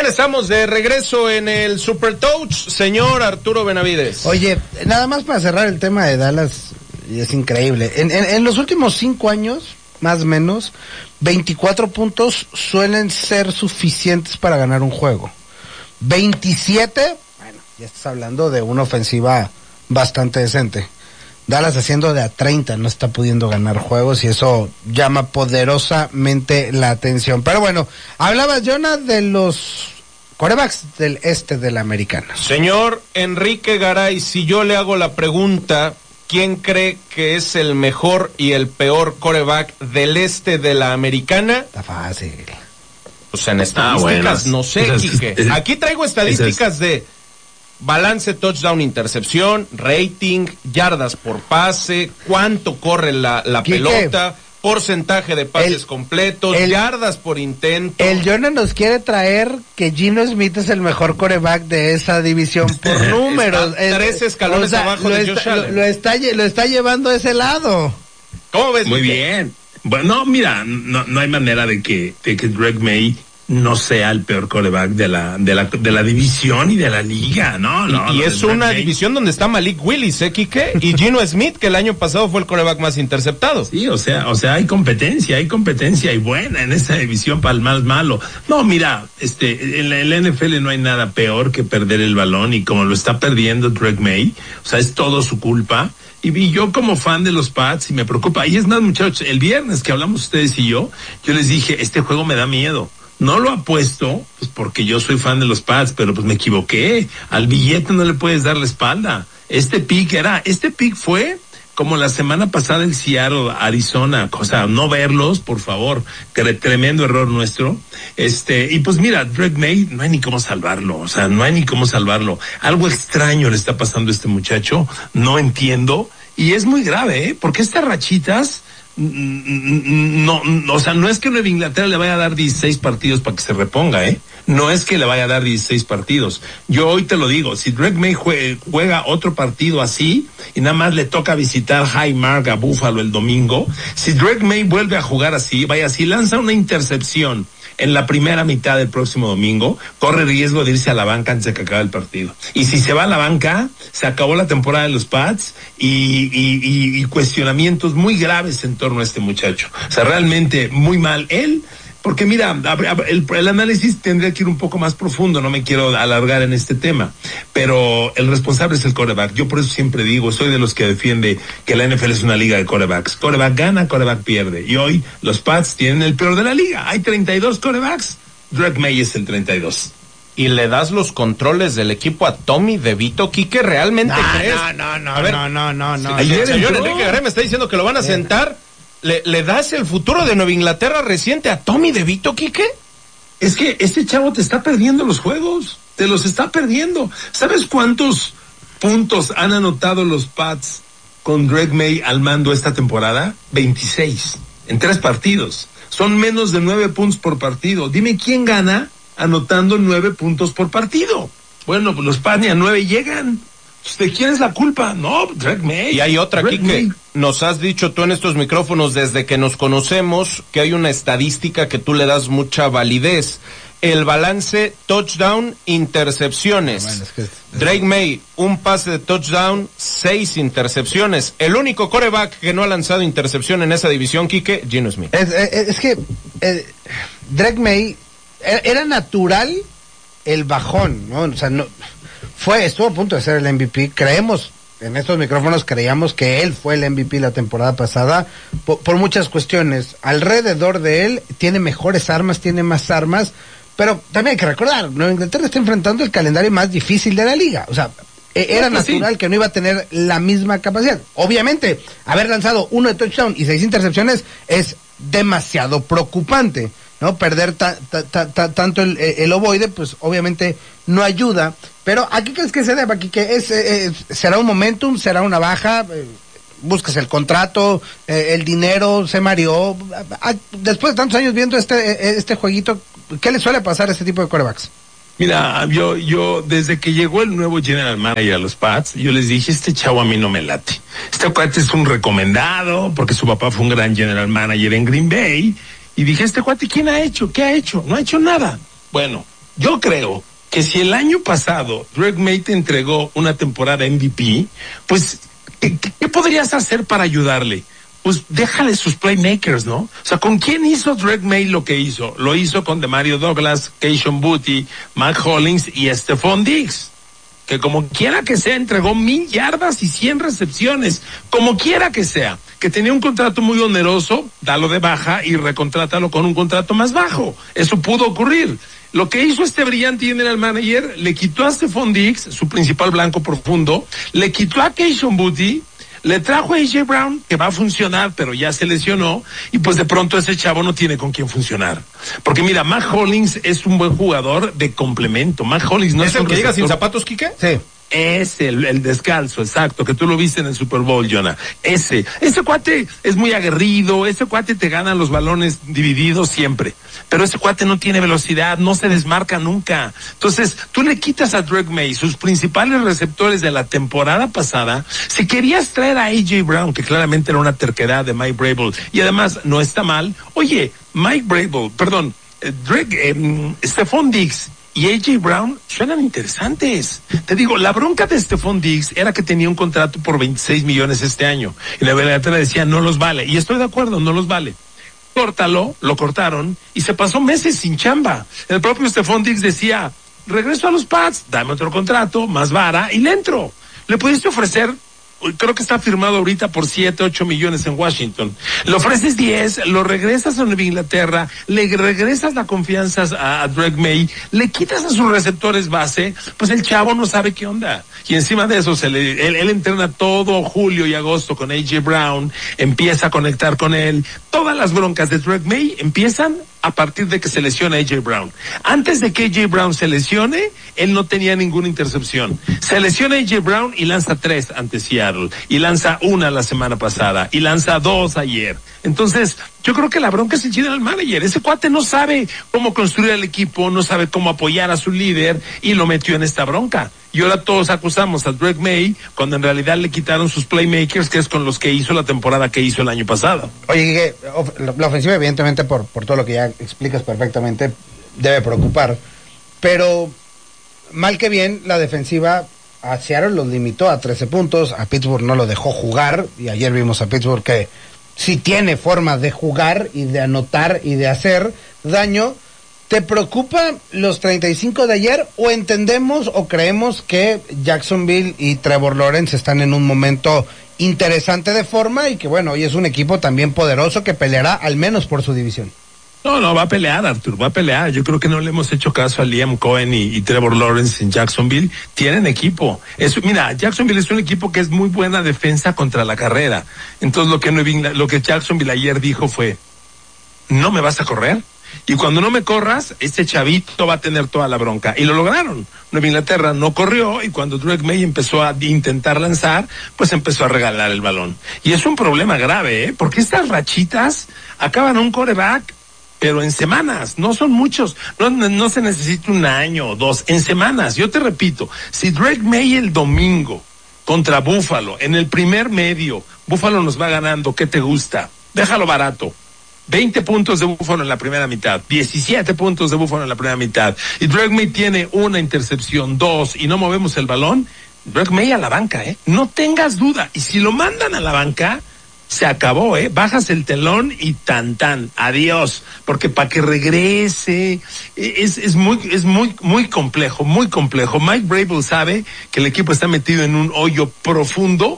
Bien, estamos de regreso en el Super Touch, señor Arturo Benavides. Oye, nada más para cerrar el tema de Dallas, y es increíble. En los últimos 5 años, más o menos, 24 puntos suelen ser suficientes para ganar un juego. 27, bueno, ya estás hablando de una ofensiva bastante decente. Dallas haciendo de a 30 no está pudiendo ganar juegos y eso llama poderosamente la atención. Pero bueno, hablabas, Jonah, de los quarterbacks del este de la americana. Señor Enrique Garay, si yo le hago la pregunta, ¿quién cree que es el mejor y el peor quarterback del este de la americana? Está fácil. O sea, en estadísticas, no sé, Quique. Aquí traigo estadísticas de balance, touchdown, intercepción, rating, yardas por pase, cuánto corre la pelota, porcentaje de pases completos, yardas por intento. El Jonah nos quiere traer que Geno Smith es el mejor quarterback de esa división por números. 3 escalones abajo de Josh Allen. Lo está llevando a ese lado. ¿Cómo ves? Muy bien. Bueno, mira, no hay manera de que Drake May no sea el peor quarterback de la división y de la liga, y es una división donde está Malik Willis, Quique, y Geno Smith, que el año pasado fue el quarterback más interceptado. Sí, o sea, hay competencia y buena en esa división para el más malo. No, mira, en la NFL no hay nada peor que perder el balón, y como lo está perdiendo Drake May, o sea, es todo su culpa. Y yo como fan de los Pats, y me preocupa. Y es más, muchachos, el viernes que hablamos ustedes y yo les dije, este juego me da miedo. No lo apuesto, pues porque yo soy fan de los Pats, pero pues me equivoqué. Al billete no le puedes dar la espalda. Este pick fue como la semana pasada el Seattle, Arizona, o sea, no verlos, por favor, tremendo error nuestro. Y pues mira, Drake May, no hay ni cómo salvarlo, Algo extraño le está pasando a este muchacho, no entiendo, y es muy grave, porque estas rachitas, no, o sea, no es que Nueva Inglaterra le vaya a dar 16 partidos para que se reponga, no es que le vaya a dar 16 partidos. Yo hoy te lo digo, si Drake May juega otro partido así y nada más le toca visitar Highmark a Buffalo el domingo, si Drake May vuelve a jugar así, si lanza una intercepción en la primera mitad del próximo domingo, corre riesgo de irse a la banca antes de que acabe el partido. Y si se va a la banca, se acabó la temporada de los Pats y cuestionamientos muy graves en torno a este muchacho. O sea, realmente muy mal él, porque mira, el análisis tendría que ir un poco más profundo, no me quiero alargar en este tema, pero el responsable es el quarterback. Yo por eso siempre digo, soy de los que defiende que la NFL es una liga de quarterbacks. Quarterback gana, quarterback pierde. Y hoy los Pats tienen el peor de la liga. Hay 32 quarterbacks. Drake May es el 32. ¿Y le das los controles del equipo a Tommy DeVito, Quique? ¿Realmente crees? No. El señor Enrique Garay me está diciendo que lo van a sentar. ¿Le das el futuro de Nueva Inglaterra reciente a Tommy DeVito, Quique? Es que este chavo te está perdiendo los juegos. Te los está perdiendo. ¿Sabes cuántos puntos han anotado los Pats con Drake May al mando esta temporada? 26. En 3 partidos. Son menos de 9 puntos por partido. Dime quién gana anotando 9 puntos por partido. Bueno, pues los Pats ni a 9 llegan. ¿De quién es la culpa? No, Drake May. Y hay otra aquí que nos has dicho tú en estos micrófonos desde que nos conocemos, que hay una estadística que tú le das mucha validez. El balance touchdown, intercepciones. Bueno, Drake May, un pase de touchdown, 6 intercepciones. El único quarterback que no ha lanzado intercepción en esa división, Quique, Geno Smith. Es que Drake May era natural el bajón, ¿no? O sea, estuvo a punto de ser el MVP. En estos micrófonos creíamos que él fue el MVP la temporada pasada por muchas cuestiones. Alrededor de él tiene mejores armas, tiene más armas, pero también hay que recordar, Nueva Inglaterra está enfrentando el calendario más difícil de la liga. O sea, era natural que no iba a tener la misma capacidad. Obviamente, haber lanzado 1 de touchdown y 6 intercepciones es demasiado preocupante, ¿no? Perder tanto el ovoide, pues obviamente no ayuda. Pero ¿a qué crees que se deba? Aquí que será un momentum, será una baja, buscas el contrato, el dinero se mareó. Después de tantos años viendo este jueguito, ¿qué le suele pasar a este tipo de quarterbacks? Mira, yo desde que llegó el nuevo general manager a los Pats, yo les dije, este chavo a mí no me late. Este cuate es un recomendado porque su papá fue un gran general manager en Green Bay. Y dije, este cuate, ¿quién ha hecho? ¿Qué ha hecho? No ha hecho nada. Bueno, Yo creo que si el año pasado Drake May te entregó una temporada MVP, pues, ¿qué podrías hacer para ayudarle? Pues déjale sus playmakers, ¿no? O sea, ¿con quién hizo Drake May lo que hizo? Lo hizo con Demario Douglas, Keishon Boutte, Mac Hollins y Stephon Diggs, que como quiera que sea entregó 1,000 yardas y 100 recepciones, como quiera que sea, que tenía un contrato muy oneroso, dalo de baja y recontrátalo con un contrato más bajo. Eso pudo ocurrir. Lo que hizo este brillante general manager, le quitó a Stephon Diggs, su principal blanco profundo, le quitó a Keishon Boutte, le trajo a AJ Brown, que va a funcionar, pero ya se lesionó, y pues de pronto ese chavo no tiene con quién funcionar. Porque mira, Mac Hollins es un buen jugador de complemento. Mac Hollins no es el que llega sin zapatos, Quique. Sí. Es el descalzo, exacto, que tú lo viste en el Super Bowl, Jonah. Ese cuate es muy aguerrido, ese cuate te gana los balones divididos siempre. Pero ese cuate no tiene velocidad, no se desmarca nunca. Entonces, tú le quitas a Drake May sus principales receptores de la temporada pasada. Si querías traer a AJ Brown, que claramente era una terquedad de Mike Vrabel, y además no está mal. Oye, Stephon Diggs y AJ Brown suenan interesantes. Te digo, la bronca de Stephon Diggs era que tenía un contrato por 26 millones este año. Y la verdad le decía, no los vale. Y estoy de acuerdo, no los vale. Córtalo, lo cortaron y se pasó meses sin chamba. El propio Stephon Diggs decía, regreso a los Pats, dame otro contrato, más vara y le entro. Le pudiste ofrecer, creo que está firmado ahorita por 7, 8 millones en Washington. Le ofreces 10, lo regresas a Nueva Inglaterra, le regresas la confianza a Drake May, le quitas a sus receptores base, pues el chavo no sabe qué onda. Y encima de eso, él entrena todo julio y agosto con AJ Brown, empieza a conectar con él. Todas las broncas de Drake May empiezan a partir de que se lesiona AJ Brown. Antes de que AJ Brown se lesione, él no tenía ninguna intercepción. Se lesiona AJ Brown y lanza 3 ante Seattle, y lanza 1 la semana pasada, y lanza 2 ayer. Entonces, yo creo que la bronca es el general manager. Ese cuate no sabe cómo construir el equipo, no sabe cómo apoyar a su líder, y lo metió en esta bronca. Y ahora todos acusamos a Drake May, cuando en realidad le quitaron sus playmakers, que es con los que hizo la temporada que hizo el año pasado. Oye, la ofensiva, evidentemente, por todo lo que ya explicas perfectamente, debe preocupar. Pero, mal que bien, la defensiva a Seattle los limitó a 13 puntos, a Pittsburgh no lo dejó jugar, y ayer vimos a Pittsburgh que sí tiene formas de jugar y de anotar y de hacer daño. ¿Te preocupan los 35 de ayer o entendemos o creemos que Jacksonville y Trevor Lawrence están en un momento interesante de forma y que bueno, hoy es un equipo también poderoso que peleará al menos por su división? No, va a pelear, Artur, va a pelear. Yo creo que no le hemos hecho caso a Liam Cohen y Trevor Lawrence en Jacksonville. Tienen equipo. Mira, Jacksonville es un equipo que es muy buena defensa contra la carrera. Entonces lo que Jacksonville ayer dijo fue, ¿no me vas a correr? Y cuando no me corras, este chavito va a tener toda la bronca. Y lo lograron. Nueva Inglaterra no corrió y cuando Drake May empezó a intentar lanzar, pues empezó a regalar el balón. Y es un problema grave, porque estas rachitas acaban a un quarterback, pero en semanas, no son muchos. No se necesita 1 año o 2, en semanas. Yo te repito, si Drake May el domingo contra Buffalo, en el primer medio, Buffalo nos va ganando, ¿qué te gusta? Déjalo barato. 20 puntos de Buffalo en la primera mitad, 17 puntos de Buffalo en la primera mitad, y Drake May tiene 1 intercepción, 2, y no movemos el balón, Drake May a la banca, no tengas duda, y si lo mandan a la banca, se acabó, bajas el telón y tan, adiós, porque para que regrese, es muy complejo, muy complejo. Mike Vrabel sabe que el equipo está metido en un hoyo profundo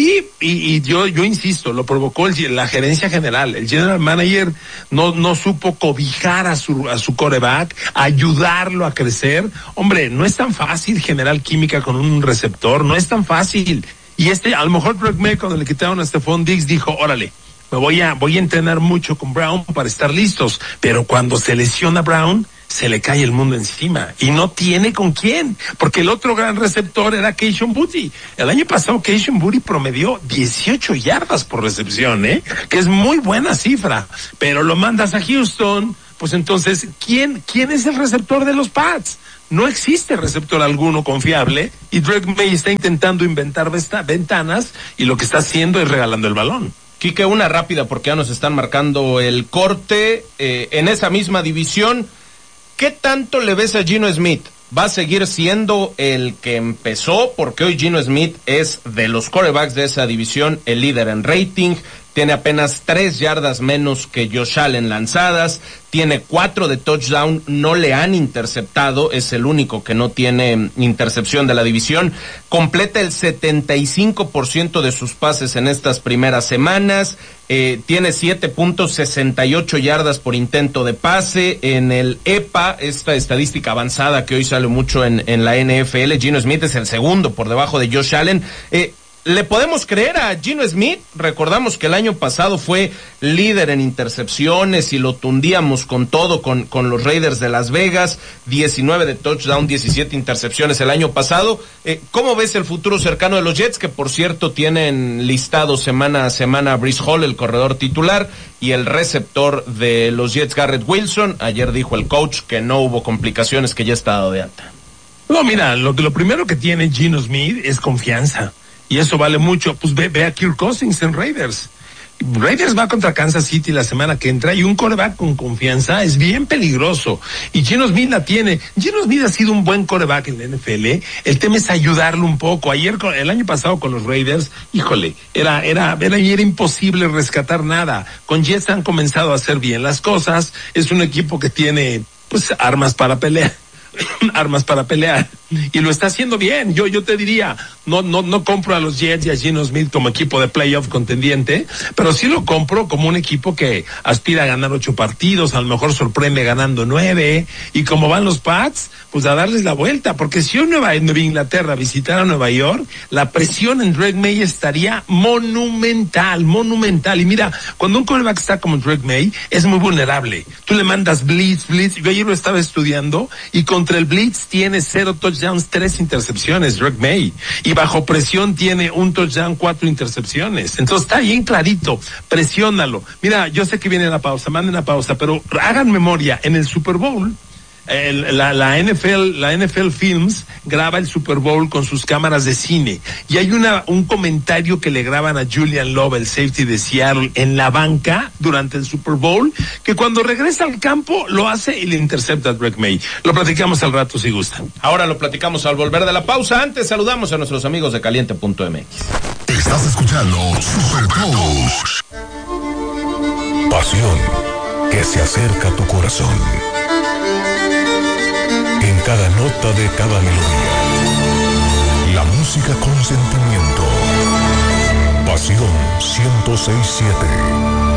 y yo insisto, lo provocó la gerencia general, el general manager no supo cobijar a su quarterback, ayudarlo a crecer. Hombre, no es tan fácil generar química con un receptor, no es tan fácil. Y a lo mejor Drake May, cuando le quitaron a Stephon Diggs, dijo, órale, me voy a entrenar mucho con Brown para estar listos. Pero cuando se lesiona Brown, se le cae el mundo encima. Y no tiene con quién. Porque el otro gran receptor era Keishon Boutte. El año pasado Keishon Boutte promedió 18 yardas por recepción, que es muy buena cifra. Pero lo mandas a Houston, pues entonces, ¿quién es el receptor de los Pats? No existe receptor alguno confiable y Drake May está intentando inventar ventanas y lo que está haciendo es regalando el balón. Quique, una rápida porque ya nos están marcando el corte. En esa misma división, ¿Qué tanto le ves a Geno Smith? ¿Va a seguir siendo el que empezó? Porque hoy Geno Smith es de los quarterbacks de esa división el líder en rating, tiene apenas 3 yardas menos que Josh Allen lanzadas, tiene 4 de touchdown, no le han interceptado, es el único que no tiene intercepción de la división, completa el 75% de sus pases en estas primeras semanas, tiene 7.68 yardas por intento de pase, en el EPA, esta estadística avanzada que hoy sale mucho en la NFL, Geno Smith es el segundo por debajo de Josh Allen. ¿Le podemos creer a Geno Smith? Recordamos que el año pasado fue líder en intercepciones y lo tundíamos con todo con los Raiders de Las Vegas, 19 de touchdown, 17 intercepciones el año pasado. ¿Cómo ves el futuro cercano de los Jets? Que por cierto tienen listado semana a semana a Breece Hall, el corredor titular, y el receptor de los Jets, Garrett Wilson. Ayer dijo el coach que no hubo complicaciones, que ya está dado de alta. No, mira, lo primero que tiene Geno Smith es confianza. Y eso vale mucho. Pues ve a Kirk Cousins en Raiders. Raiders va contra Kansas City la semana que entra y un quarterback con confianza es bien peligroso. Y Geno Smith la tiene. Geno Smith ha sido un buen quarterback en la NFL. El tema es ayudarlo un poco. El año pasado con los Raiders, híjole, era imposible rescatar nada. Con Jets han comenzado a hacer bien las cosas. Es un equipo que tiene, pues, armas para pelear. Y lo está haciendo bien. Yo te diría, no compro a los Jets y a Geno Smith como equipo de playoff contendiente, pero sí lo compro como un equipo que aspira a ganar 8 partidos, a lo mejor sorprende ganando 9, y como van los Pats, pues a darles la vuelta, porque si hoy Nueva Inglaterra visitara Nueva York, la presión en Drake May estaría monumental, y mira, cuando un quarterback está como Drake May, es muy vulnerable. Tú le mandas blitz, yo ayer lo estaba estudiando, y contra el blitz tiene 0 touchdowns, 3 intercepciones, Drake May, y bajo presión tiene 1 touchdown, 4 intercepciones. Entonces está bien clarito, presiónalo. Mira, yo sé que viene la pausa, manden la pausa, pero hagan memoria, en el Super Bowl, la NFL Films graba el Super Bowl con sus cámaras de cine, y hay un comentario que le graban a Julian Love, el safety de Seattle, en la banca durante el Super Bowl, que cuando regresa al campo lo hace y le intercepta a Drake May. Lo platicamos al rato si gustan. Ahora lo platicamos al volver de la pausa. Antes saludamos a nuestros amigos de Caliente.mx. Estás escuchando Super Toast. Pasión que se acerca a tu corazón. En cada nota de cada melodía. La música con sentimiento. Pasión 106.7.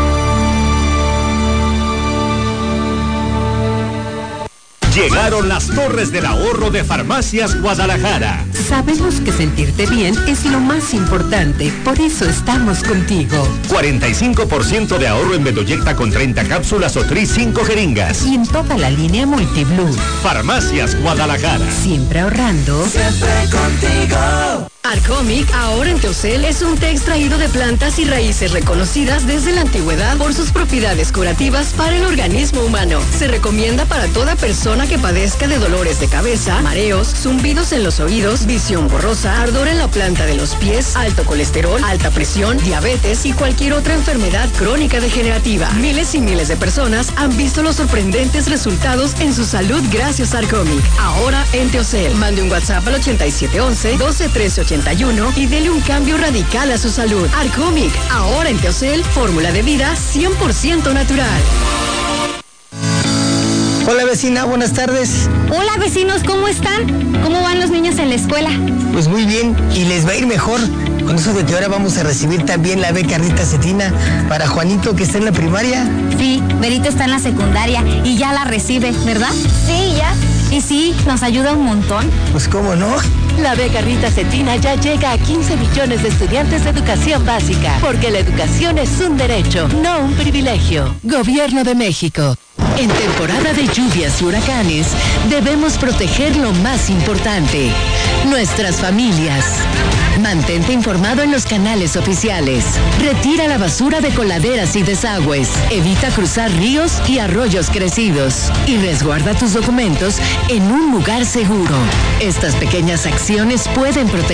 Llegaron las torres del ahorro de Farmacias Guadalajara. Sabemos que sentirte bien es lo más importante, por eso estamos contigo. 45% de ahorro en Bedoyecta con 30 cápsulas o Tris 5 jeringas. Y en toda la línea Multiblue. Farmacias Guadalajara. Siempre ahorrando. Siempre contigo. Arcomic, ahora en Teocel, es un té extraído de plantas y raíces reconocidas desde la antigüedad por sus propiedades curativas para el organismo humano. Se recomienda para toda persona que padezca de dolores de cabeza, mareos, zumbidos en los oídos, visión borrosa, ardor en la planta de los pies, alto colesterol, alta presión, diabetes y cualquier otra enfermedad crónica degenerativa. Miles y miles de personas han visto los sorprendentes resultados en su salud gracias a Arcomic. Ahora en Teocel. Mande un WhatsApp al 8711-121381 y dele un cambio radical a su salud. Arcomic, ahora en Teocel, fórmula de vida 100% natural. Hola vecina, buenas tardes. Hola vecinos, ¿cómo están? ¿Cómo van los niños en la escuela? Pues muy bien, y les va a ir mejor. Con eso de que ahora vamos a recibir también la beca Rita Cetina para Juanito, que está en la primaria. Sí, Berito está en la secundaria y ya la recibe, ¿verdad? Sí, ya. Y sí, nos ayuda un montón. Pues cómo no. La beca Rita Cetina ya llega a 15 millones de estudiantes de educación básica, porque la educación es un derecho, no un privilegio. Gobierno de México. En temporada de lluvias y huracanes, debemos proteger lo más importante, nuestras familias. Mantente informado en los canales oficiales. Retira la basura de coladeras y desagües. Evita cruzar ríos y arroyos crecidos. Y resguarda tus documentos en un lugar seguro. Estas pequeñas acciones pueden proteger